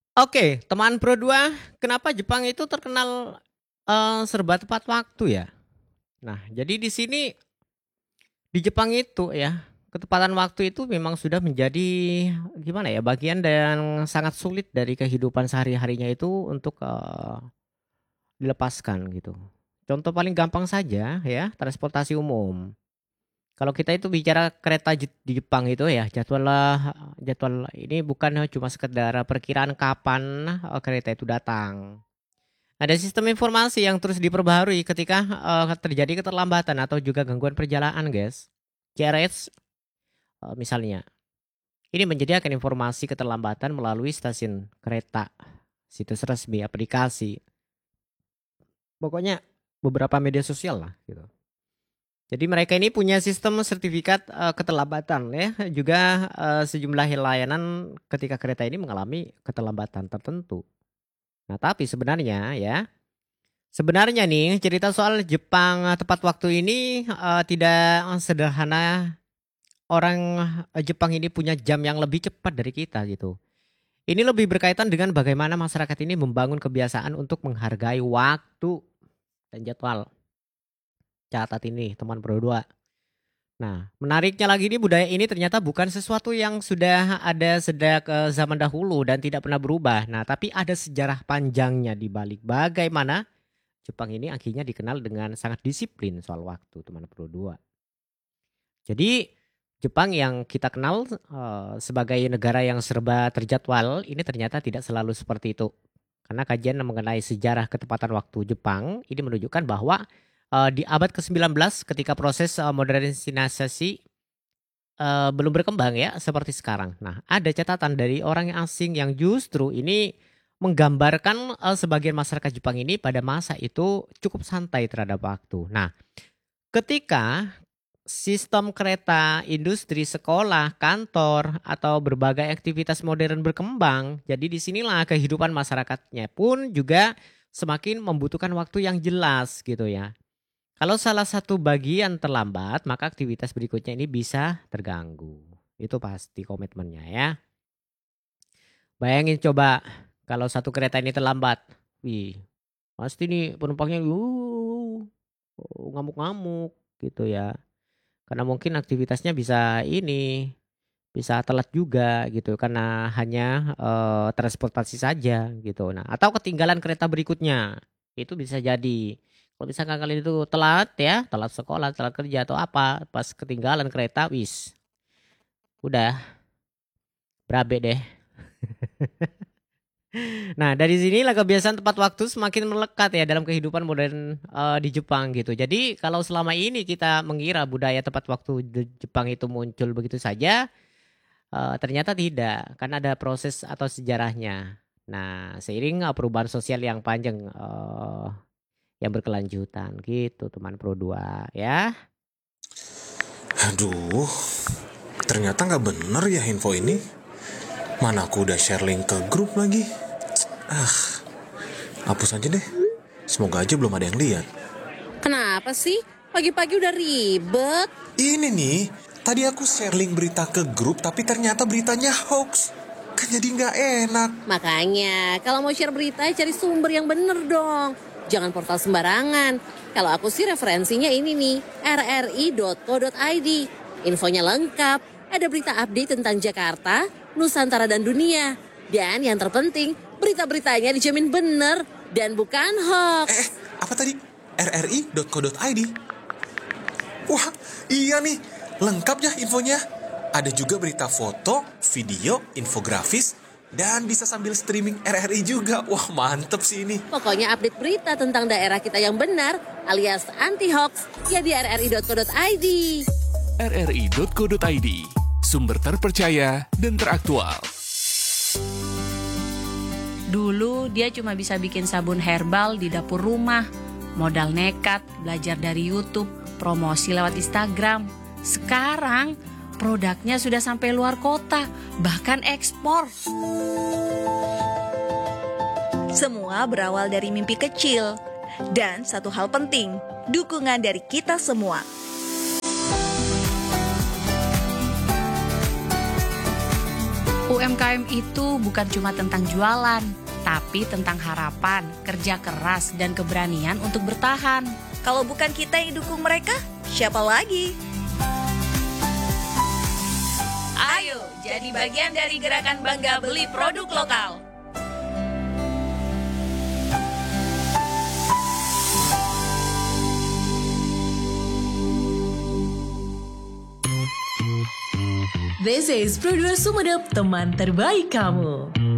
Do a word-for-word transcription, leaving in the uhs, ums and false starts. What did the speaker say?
Oke, teman Pro dua, kenapa Jepang itu terkenal, eee, serba tepat waktu ya? Nah, jadi di sini, di Jepang itu ya, ketepatan waktu itu memang sudah menjadi gimana ya, bagian dan sangat sulit dari kehidupan sehari-harinya itu untuk, eee, dilepaskan gitu. Contoh paling gampang saja ya, transportasi umum. Kalau kita itu bicara kereta Jep di Jepang itu ya, jadwal, jadwal ini bukan cuma sekedar perkiraan kapan, eee, kereta itu datang. Ada sistem informasi yang terus diperbaharui ketika, eee, terjadi keterlambatan atau juga gangguan perjalanan, guys. C R S, eee, misalnya, ini menyediakan informasi keterlambatan melalui stasiun kereta, situs resmi, aplikasi, pokoknya beberapa media sosial lah gitu. Jadi mereka ini punya sistem sertifikat, eee, keterlambatan ya, juga, eee, sejumlah layanan ketika kereta ini mengalami keterlambatan tertentu. Nah, tapi sebenarnya ya, sebenarnya nih cerita soal Jepang, eee, tepat waktu ini, eee, tidak sederhana orang, eee, Jepang ini punya jam yang lebih cepat dari kita gitu. Ini lebih berkaitan dengan bagaimana masyarakat ini membangun kebiasaan untuk menghargai waktu dan jadwal. Catat ini teman Pro dua. Nah, menariknya lagi nih budaya ini ternyata bukan sesuatu yang sudah ada sejak, eee, zaman dahulu dan tidak pernah berubah. Nah, tapi ada sejarah panjangnya di balik bagaimana Jepang ini akhirnya dikenal dengan sangat disiplin soal waktu, teman Pro dua. Jadi, Jepang yang kita kenal, eee, sebagai negara yang serba terjadwal, ini ternyata tidak selalu seperti itu. Karena kajian mengenai sejarah ketepatan waktu Jepang, ini menunjukkan bahwa, eee, di abad ke sembilan belas ketika proses, eee, modernisasi, eee, belum berkembang ya seperti sekarang. Nah, ada catatan dari orang asing yang justru ini menggambarkan, eee, sebagian masyarakat Jepang ini pada masa itu cukup santai terhadap waktu. Nah, ketika sistem kereta, industri, sekolah, kantor, atau berbagai aktivitas modern berkembang, jadi disinilah kehidupan masyarakatnya pun juga semakin membutuhkan waktu yang jelas gitu ya. Kalau salah satu bagian terlambat, maka aktivitas berikutnya ini bisa terganggu. Itu pasti komitmennya ya. Bayangin coba kalau satu kereta ini terlambat. Wih, pasti nih penumpangnya uh, ngamuk-ngamuk gitu ya. Karena mungkin aktivitasnya bisa ini, bisa telat juga gitu karena hanya, eee, transportasi saja gitu. Nah, atau ketinggalan kereta berikutnya, itu bisa jadi. Kalau misalkan kalian itu telat ya, telat sekolah, telat kerja atau apa, pas ketinggalan kereta, wis, udah berabe deh. Nah, dari sinilah kebiasaan tepat waktu semakin melekat ya dalam kehidupan modern, eee, di Jepang gitu. Jadi kalau selama ini kita mengira budaya tepat waktu de Jepang itu muncul begitu saja, eee, ternyata tidak, kan ada proses atau sejarahnya. Nah, seiring, eee, perubahan sosial yang panjang, eee, yang berkelanjutan gitu teman Pro dua ya. Aduh, ternyata nggak bener ya info ini. Mana aku udah share link ke grup lagi. Ah, hapus aja deh. Semoga aja belum ada yang lihat. Kenapa sih? Pagi-pagi udah ribet. Ini nih, tadi aku share link berita ke grup tapi ternyata beritanya hoax. Kan jadi nggak enak. Makanya, kalau mau share berita, cari sumber yang bener dong. Jangan portal sembarangan. Kalau aku sih referensinya ini nih, r r i dot co dot i d. Infonya lengkap, ada berita update tentang Jakarta, Nusantara dan dunia. Dan yang terpenting, berita-beritanya dijamin bener dan bukan hoax. Eh, apa tadi? r r i dot co dot i d. Wah, iya nih. Lengkap ya infonya. Ada juga berita foto, video, infografis, dan bisa sambil streaming R R I juga. Wah, mantep sih ini. Pokoknya update berita tentang daerah kita yang benar alias anti-hoax ya di r r i dot co dot i d. r r i dot co dot i d, sumber terpercaya dan teraktual. Dulu dia cuma bisa bikin sabun herbal di dapur rumah. Modal nekat, belajar dari YouTube, promosi lewat Instagram. Sekarang produknya sudah sampai luar kota, bahkan ekspor. Semua berawal dari mimpi kecil. Dan satu hal penting, dukungan dari kita semua. U U M K M itu bukan cuma tentang jualan, tapi tentang harapan, kerja keras, dan keberanian untuk bertahan. Kalau bukan kita yang dukung mereka, siapa lagi? Ayo, jadi bagian dari gerakan Bangga Beli Produk Lokal. This is Produser Sumedep, teman terbaik kamu.